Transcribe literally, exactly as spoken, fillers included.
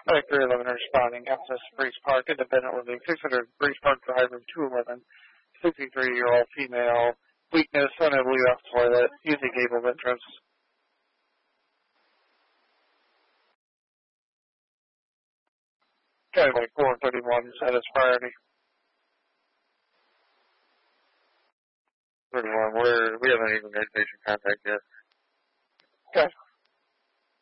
Like three eleven responding, access Breeze Park, independent living, six hundred Breeze Park Drive, room two eleven, sixty-three-year-old female, weakness, unable to off toilet, using gable of entrance. Okay, like four thirty-one, set as priority. thirty-one, we're, we haven't even made patient contact yet. Okay.